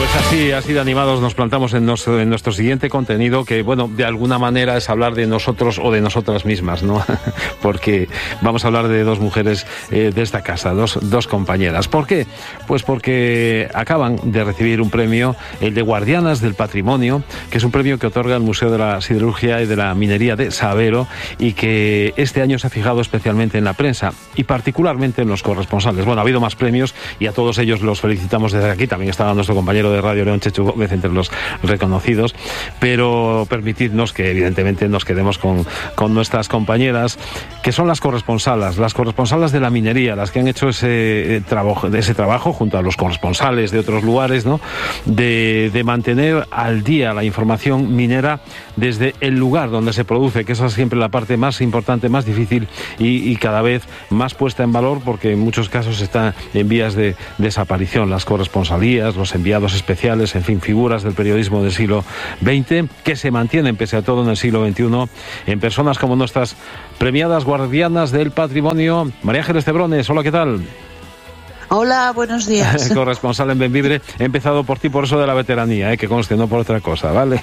Pues así de animados nos plantamos en nuestro siguiente contenido, que, bueno, de alguna manera es hablar de nosotros o de nosotras mismas, ¿no? Porque vamos a hablar de dos mujeres de esta casa, dos compañeras. ¿Por qué? Pues porque acaban de recibir un premio, el de Guardianas del Patrimonio, que es un premio que otorga el Museo de la Siderurgia y de la Minería de Sabero, y que este año se ha fijado especialmente en la prensa y particularmente en los corresponsales. Bueno, ha habido más premios y a todos ellos los felicitamos desde aquí. También estaba nuestro compañero de Radio León, Chechu Gómez, entre los reconocidos, pero permitidnos que evidentemente nos quedemos con nuestras compañeras, que son las corresponsalas de la minería, las que han hecho ese trabajo junto a los corresponsales de otros lugares, ¿no? De mantener al día la información minera desde el lugar donde se produce, que esa es siempre la parte más importante, más difícil y cada vez más puesta en valor, porque en muchos casos está en vías de desaparición. Las corresponsalías, los enviados especiales, en fin, figuras del periodismo del siglo XX que se mantienen pese a todo en el siglo XXI en personas como nuestras premiadas Guardianas del Patrimonio. María Ángeles Cebrones, hola, ¿qué tal? Hola, buenos días. Corresponsal en Bembibre. He empezado por ti por eso de la veteranía, que conste, no por otra cosa, ¿vale?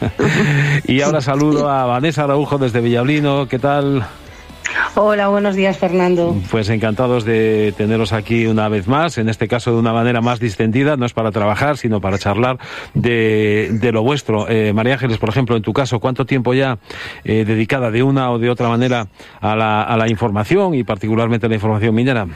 Y ahora saludo a Vanessa Araujo desde Villablino, ¿qué tal? Hola, buenos días, Fernando. Pues encantados de teneros aquí una vez más, en este caso de una manera más distendida, no es para trabajar, sino para charlar de lo vuestro. María Ángeles, por ejemplo, en tu caso, ¿cuánto tiempo ya dedicada de una o de otra manera a la información y particularmente a la información minera?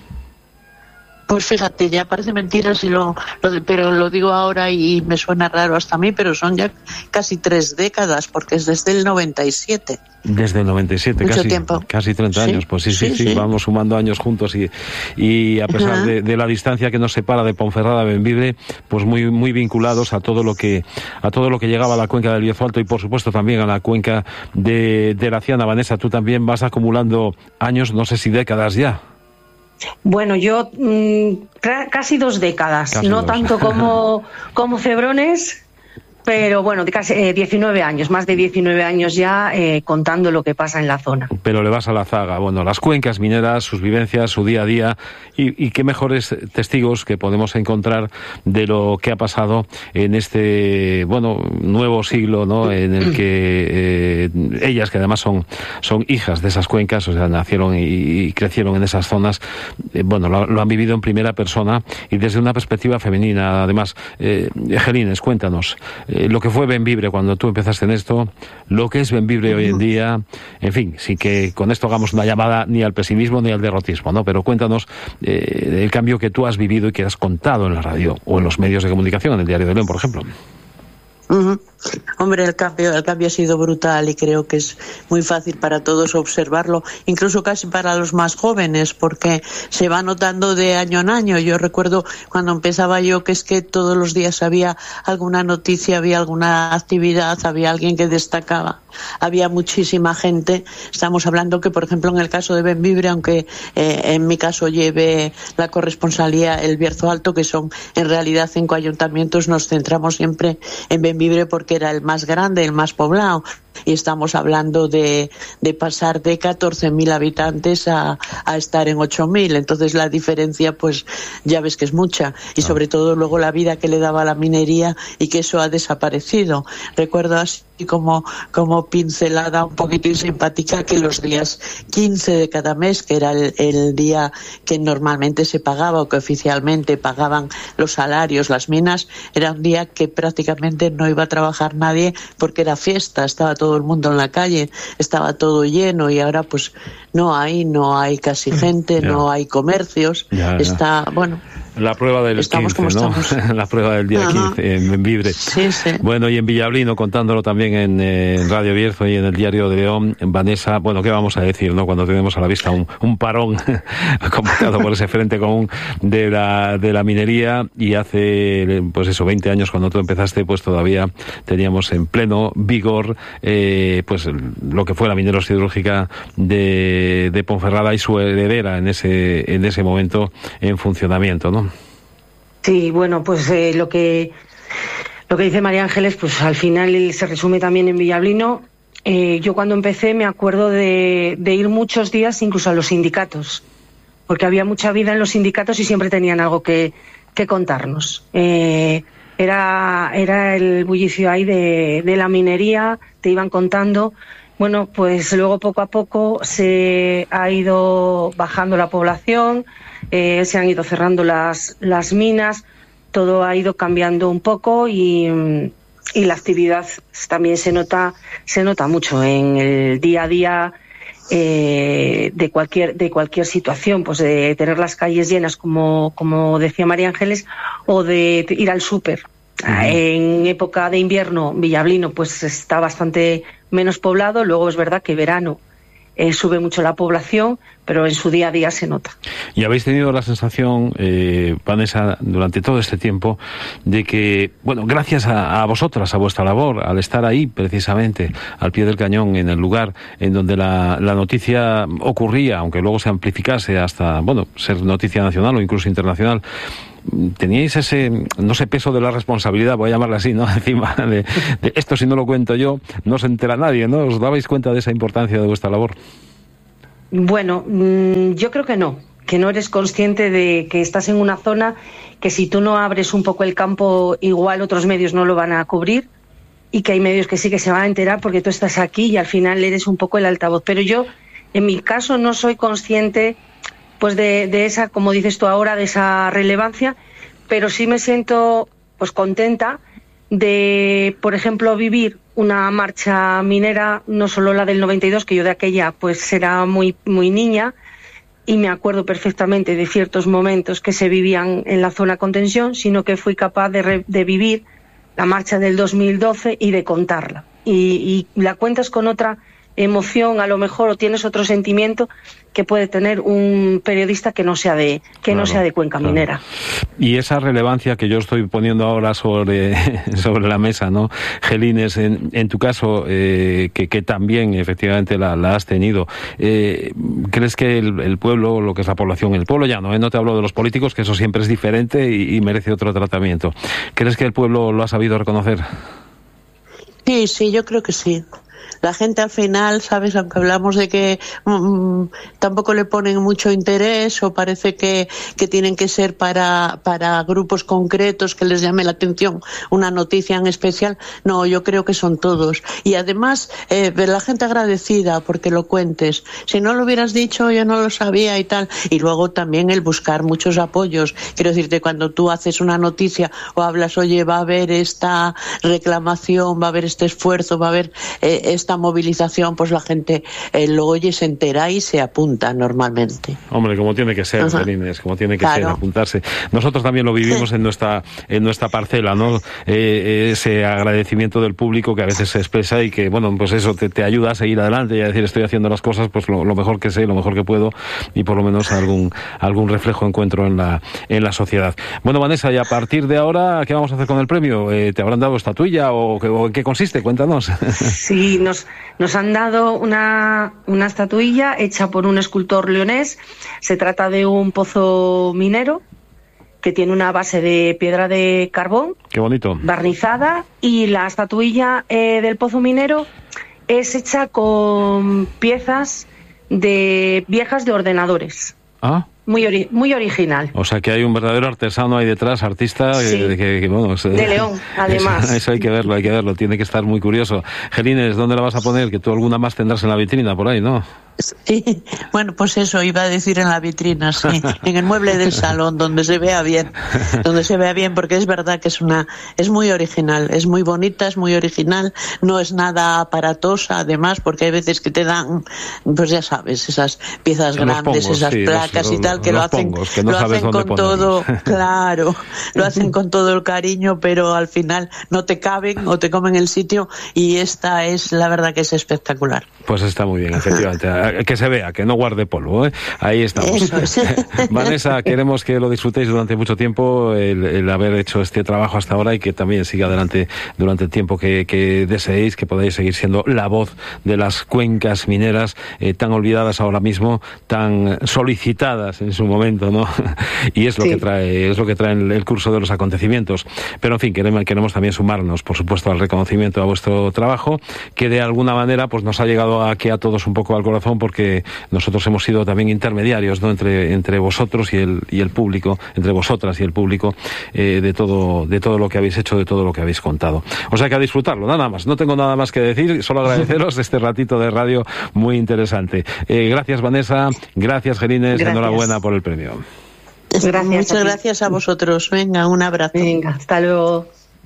Pues fíjate, ya parece mentira pero lo digo ahora y me suena raro hasta a mí, pero son ya casi 3 décadas, porque es desde el 97. Desde el 97, mucho tiempo. Casi 30 años, pues sí, vamos sumando años juntos y a pesar de la distancia que nos separa de Ponferrada a Bembibre, pues muy vinculados a todo lo que llegaba a la cuenca del Bierzo Alto y por supuesto también a la cuenca de la Ciana. Vanessa, tú también vas acumulando años, no sé si décadas ya. Bueno, yo casi 2 décadas, no tanto como Cebrones, pero bueno, casi 19 años, más de 19 años ya contando lo que pasa en la zona. Pero le vas a la zaga, bueno, las cuencas mineras, sus vivencias, su día a día, y qué mejores testigos que podemos encontrar de lo que ha pasado en este, bueno, nuevo siglo, ¿no? En el que ellas, que además son hijas de esas cuencas, o sea, nacieron y crecieron en esas zonas, bueno, lo han vivido en primera persona y desde una perspectiva femenina. Además, Gelines, cuéntanos lo que fue Bembibre cuando tú empezaste en esto, lo que es Bembibre hoy en día, en fin, sin que con esto hagamos una llamada ni al pesimismo ni al derrotismo, ¿no? Pero cuéntanos el cambio que tú has vivido y que has contado en la radio o en los medios de comunicación, en el Diario de León, por ejemplo. Hombre, el cambio ha sido brutal y creo que es muy fácil para todos observarlo, incluso casi para los más jóvenes, porque se va notando de año en año. Yo recuerdo cuando empezaba yo que es que todos los días había alguna noticia, había alguna actividad, había alguien que destacaba, había muchísima gente. Estamos hablando que, por ejemplo, en el caso de Bembibre, aunque en mi caso lleve la corresponsalía el Bierzo Alto, que son en realidad 5 ayuntamientos, nos centramos siempre en Bembibre porque era el más grande, el más poblado, y estamos hablando de pasar de 14.000 habitantes a estar en 8.000, entonces la diferencia pues ya ves que es mucha, y sobre todo luego la vida que le daba la minería y que eso ha desaparecido. Recuerdo así como pincelada un poquitín simpática que los días 15 de cada mes, que era el día que normalmente se pagaba o que oficialmente pagaban los salarios, las minas, era un día que prácticamente no iba a trabajar nadie porque era fiesta, estaba todo el mundo en la calle, estaba todo lleno, y ahora pues no hay casi gente, no hay comercios, está, bueno, la prueba del 15, ¿no? La prueba del día 15 en Bembibre. Sí. Bueno, y en Villablino, contándolo también en Radio Bierzo y en el Diario de León, Vanessa, bueno, ¿qué vamos a decir, no? Cuando tenemos a la vista un parón complicado por ese frente común de la minería, y hace, pues eso, 20 años cuando tú empezaste, pues todavía teníamos en pleno vigor, pues lo que fue la mineros-siderúrgica de Ponferrada y su heredera en ese momento en funcionamiento, ¿no? Sí, bueno, pues lo que dice María Ángeles, pues al final se resume también en Villablino. Yo cuando empecé me acuerdo de ir muchos días incluso a los sindicatos, porque había mucha vida en los sindicatos y siempre tenían algo que que contarnos. Era el bullicio ahí de la minería, te iban contando. Bueno, pues luego poco a poco se ha ido bajando la población, se han ido cerrando las minas, todo ha ido cambiando un poco y la actividad también se nota mucho en el día a día de cualquier situación, pues de tener las calles llenas, como decía María Ángeles, o de ir al súper. En época de invierno, Villablino pues está bastante menos poblado. Luego es verdad que verano sube mucho la población, pero en su día a día se nota. ¿Y habéis tenido la sensación, Vanessa, durante todo este tiempo, de que, bueno, gracias a vosotras, a vuestra labor, al estar ahí precisamente al pie del cañón, en el lugar en donde la noticia ocurría, aunque luego se amplificase hasta, bueno, ser noticia nacional o incluso internacional, teníais ese, no sé, peso de la responsabilidad, voy a llamarla así, ¿no? Encima de esto, si no lo cuento yo, no se entera nadie, ¿no? ¿Os dabais cuenta de esa importancia de vuestra labor? Bueno, yo creo que no eres consciente de que estás en una zona que si tú no abres un poco el campo, igual otros medios no lo van a cubrir, y que hay medios que sí que se van a enterar porque tú estás aquí y al final eres un poco el altavoz. Pero yo, en mi caso, no soy consciente pues de esa, como dices tú ahora, de esa relevancia, pero sí me siento pues contenta de, por ejemplo, vivir una marcha minera, no solo la del 92, que yo de aquella pues era muy niña y me acuerdo perfectamente de ciertos momentos que se vivían en la zona contención, sino que fui capaz de vivir la marcha del 2012 y de contarla. Y la cuentas con otra emoción, a lo mejor, o tienes otro sentimiento que puede tener un periodista que no sea de Cuenca Minera. Y esa relevancia que yo estoy poniendo ahora sobre la mesa, ¿no, Gelines? En tu caso, que también efectivamente la has tenido, ¿crees que el pueblo, lo que es la población, el pueblo ya no te hablo de los políticos, que eso siempre es diferente y merece otro tratamiento, ¿crees que el pueblo lo ha sabido reconocer? Sí, yo creo que sí. La gente al final, ¿sabes? Aunque hablamos de que tampoco le ponen mucho interés o parece que tienen que ser para grupos concretos que les llame la atención una noticia en especial. No, yo creo que son todos. Y además, la gente agradecida porque lo cuentes. Si no lo hubieras dicho, yo no lo sabía y tal. Y luego también el buscar muchos apoyos. Quiero decirte, cuando tú haces una noticia o hablas, oye, va a haber esta reclamación, va a haber este esfuerzo, va a haber esta movilización, pues la gente lo oye, se entera y se apunta normalmente. Hombre, como tiene que ser, Gelines, como tiene que ser, apuntarse. Nosotros también lo vivimos en nuestra parcela, ¿no? Ese agradecimiento del público que a veces se expresa y que, bueno, pues eso te ayuda a seguir adelante y a decir, estoy haciendo las cosas pues lo mejor que sé, lo mejor que puedo, y por lo menos algún reflejo encuentro en la sociedad. Bueno, Vanessa, y a partir de ahora, ¿qué vamos a hacer con el premio? ¿Te habrán dado estatuilla o en qué consiste? Cuéntanos. Sí, nos han dado una estatuilla hecha por un escultor leonés. Se trata de un pozo minero que tiene una base de piedra de carbón. Qué bonito. Barnizada, y la estatuilla del pozo minero es hecha con piezas viejas de ordenadores. Ah. Muy original. O sea que hay un verdadero artesano ahí detrás, artista, sí, bueno, de León, además. Eso hay que verlo, tiene que estar muy curioso. Gelines, ¿dónde la vas a poner? Que tú alguna más tendrás en la vitrina por ahí, ¿no? Sí, bueno, pues eso iba a decir, en la vitrina, sí, en el mueble del salón, donde se vea bien, porque es verdad que es muy original, es muy bonita, es muy original, no es nada aparatosa, además, porque hay veces que te dan, pues ya sabes, esas piezas grandes, pongos, esas placas y tal, que lo hacen, pongos, que no lo hacen con todo, claro, lo hacen con todo el cariño, pero al final no te caben o te comen el sitio, y esta es, la verdad que es espectacular. Pues está muy bien, efectivamente. Que se vea, que no guarde polvo, ¿eh? Ahí estamos. Vanessa, queremos que lo disfrutéis durante mucho tiempo, el haber hecho este trabajo hasta ahora, y que también siga adelante durante el tiempo que deseéis, que podáis seguir siendo la voz de las cuencas mineras, tan olvidadas ahora mismo, tan solicitadas en su momento, ¿no? Y es lo que trae el curso de los acontecimientos. Pero en fin, queremos también sumarnos, por supuesto, al reconocimiento a vuestro trabajo, que de alguna manera pues nos ha llegado aquí a todos un poco al corazón, corazón, porque nosotros hemos sido también intermediarios, ¿no?, entre vosotros y el público, entre vosotras y el público, de todo lo que habéis hecho, de todo lo que habéis contado. O sea que a disfrutarlo, nada más. No tengo nada más que decir, solo agradeceros este ratito de radio muy interesante. Gracias, Vanessa, gracias, Gelines, enhorabuena por el premio. Gracias. Muchas gracias a vosotros. Venga, un abrazo. Venga, hasta luego.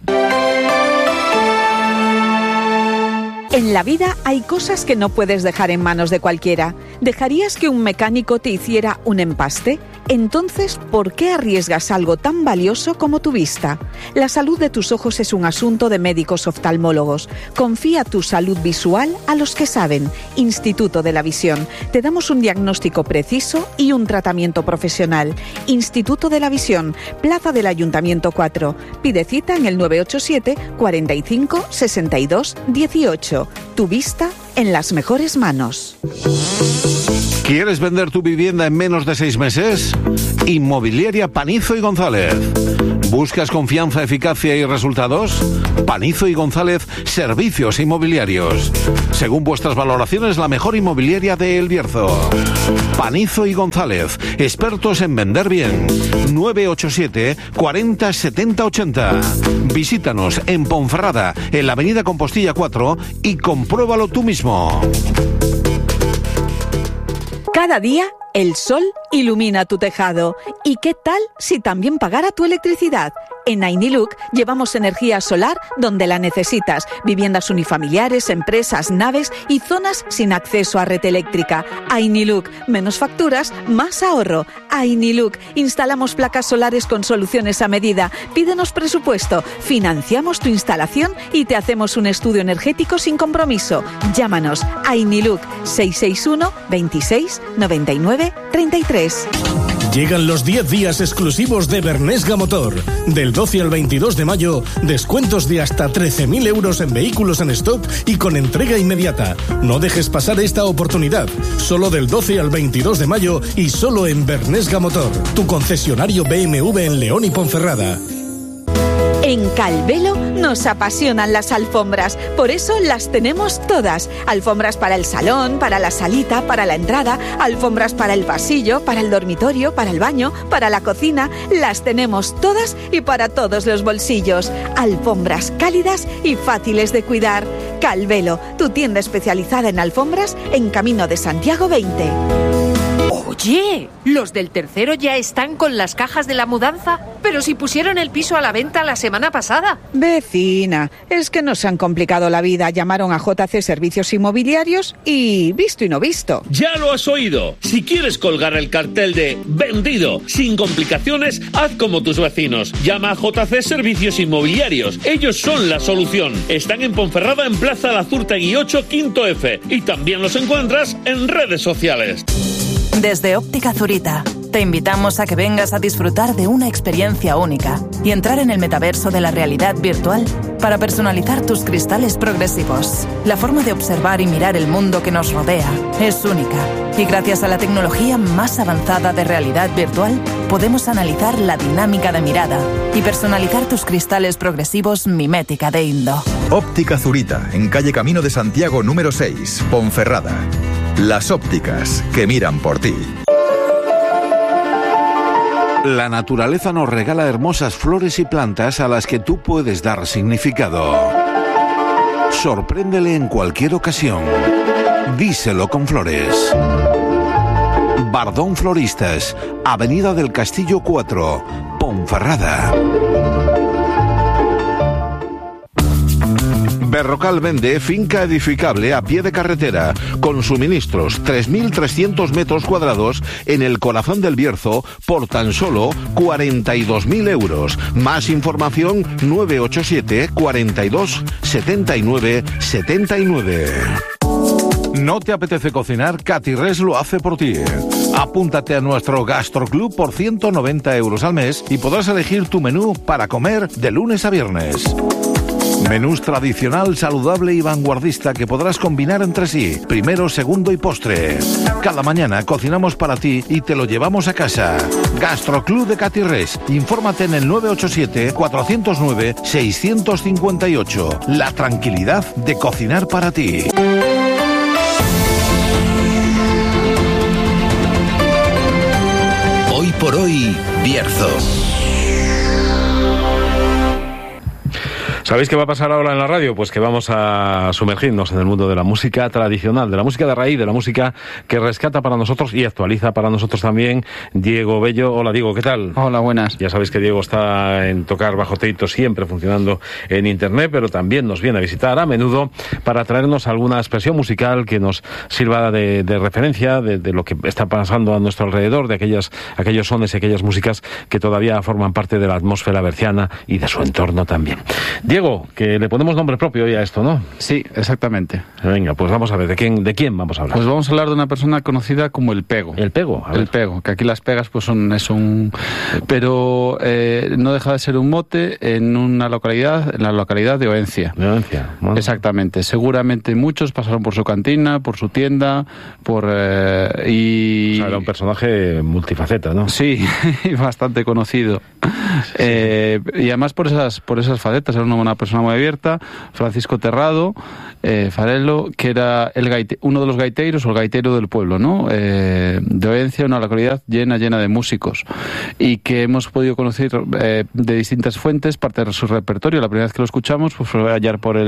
En la vida hay cosas que no puedes dejar en manos de cualquiera. ¿Dejarías que un mecánico te hiciera un empaste? Entonces, ¿por qué arriesgas algo tan valioso como tu vista? La salud de tus ojos es un asunto de médicos oftalmólogos. Confía tu salud visual a los que saben. Instituto de la Visión. Te damos un diagnóstico preciso y un tratamiento profesional. Instituto de la Visión, Plaza del Ayuntamiento 4. Pide cita en el 987 45 62 18. Tu vista en las mejores manos. ¿Quieres vender tu vivienda en menos de 6 meses? Inmobiliaria Panizo y González. ¿Buscas confianza, eficacia y resultados? Panizo y González, servicios inmobiliarios. Según vuestras valoraciones, la mejor inmobiliaria de El Bierzo. Panizo y González, expertos en vender bien. 987 40 70 80. Visítanos en Ponferrada, en la avenida Compostilla 4, y compruébalo tú mismo. Cada día, el sol ilumina tu tejado. ¿Y qué tal si también pagara tu electricidad? En Ainiluk llevamos energía solar donde la necesitas. Viviendas unifamiliares, empresas, naves y zonas sin acceso a red eléctrica. Ainiluk, menos facturas, más ahorro. Ainiluk, instalamos placas solares con soluciones a medida. Pídenos presupuesto, financiamos tu instalación y te hacemos un estudio energético sin compromiso. Llámanos a Ainiluk 661 26 99 33. Llegan los 10 días exclusivos de Bernesga Motor. Del 12 al 22 de mayo, descuentos de hasta 13.000 euros en vehículos en stock y con entrega inmediata. No dejes pasar esta oportunidad. Solo del 12 al 22 de mayo y solo en Bernesga Motor, tu concesionario BMW en León y Ponferrada. En Calvelo nos apasionan las alfombras, por eso las tenemos todas. Alfombras para el salón, para la salita, para la entrada, alfombras para el pasillo, para el dormitorio, para el baño, para la cocina. Las tenemos todas y para todos los bolsillos. Alfombras cálidas y fáciles de cuidar. Calvelo, tu tienda especializada en alfombras en Camino de Santiago 20. Oye, ¿los del tercero ya están con las cajas de la mudanza? Pero si pusieron el piso a la venta la semana pasada. Vecina, es que nos han complicado la vida. Llamaron a JC Servicios Inmobiliarios y visto y no visto. Ya lo has oído. Si quieres colgar el cartel de vendido sin complicaciones, haz como tus vecinos. Llama a JC Servicios Inmobiliarios. Ellos son la solución. Están en Ponferrada, en Plaza Lazurtegui 8, Quinto F. Y también los encuentras en redes sociales. Desde Óptica Zurita, te invitamos a que vengas a disfrutar de una experiencia única y entrar en el metaverso de la realidad virtual para personalizar tus cristales progresivos. La forma de observar y mirar el mundo que nos rodea es única y gracias a la tecnología más avanzada de realidad virtual podemos analizar la dinámica de mirada y personalizar tus cristales progresivos mimética de Indo. Óptica Zurita, en calle Camino de Santiago número 6, Ponferrada. Las ópticas que miran por ti. La naturaleza nos regala hermosas flores y plantas a las que tú puedes dar significado. Sorpréndele en cualquier ocasión. Díselo con flores. Bardón Floristas, Avenida del Castillo 4, Ponferrada. Berrocal vende finca edificable a pie de carretera, con suministros 3.300 metros cuadrados en el corazón del Bierzo por tan solo 42.000 euros. Más información 987 42 79 79. ¿No te apetece cocinar? Catirres lo hace por ti. Apúntate a nuestro Gastroclub por 190 euros al mes y podrás elegir tu menú para comer de lunes a viernes. Menús tradicional, saludable y vanguardista que podrás combinar entre sí, primero, segundo y postre. Cada mañana cocinamos para ti y te lo llevamos a casa. Gastroclub de Catirres. Infórmate en el 987 409 658. La tranquilidad de cocinar para ti. por hoy, Bierzo. ¿Sabéis qué va a pasar ahora en la radio? Pues que vamos a sumergirnos en el mundo de la música tradicional, de la música de raíz, de la música que rescata para nosotros y actualiza para nosotros también Diego Bello. Hola Diego, ¿qué tal? Hola, buenas. Ya sabéis que Diego está en Tocar Bajo Teito, siempre funcionando en internet, pero también nos viene a visitar a menudo para traernos alguna expresión musical que nos sirva de referencia de lo que está pasando a nuestro alrededor, de aquellos sones y aquellas músicas que todavía forman parte de la atmósfera berciana y de su entorno también. Diego, que le ponemos nombre propio hoy a esto, ¿no? Sí, exactamente. Venga, pues vamos a ver, ¿de quién vamos a hablar? Pues vamos a hablar de una persona conocida como el Pego. ¿El Pego? El Pego, que aquí las pegas pues pero no deja de ser un mote en la localidad de Oencia. De Oencia, bueno. Exactamente. Seguramente muchos pasaron por su cantina, por su tienda, O sea, era un personaje multifaceta, ¿no? Sí, bastante conocido. Sí. Y además por esas facetas, era una persona muy abierta. Francisco Terrado, Farelo, que era uno de los gaiteros o el gaitero del pueblo, ¿no? De Oencia, una localidad llena de músicos, y que hemos podido conocer de distintas fuentes parte de su repertorio. La primera vez que lo escuchamos pues fue allá por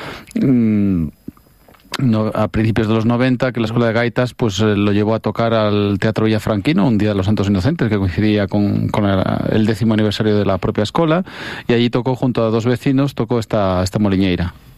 a principios de los 90, que la Escuela de Gaitas pues lo llevó a tocar al Teatro Villafranquino un día de los Santos Inocentes, que coincidía con el 10º aniversario de la propia escuela, y allí tocó junto a dos vecinos, tocó esta moliñeira.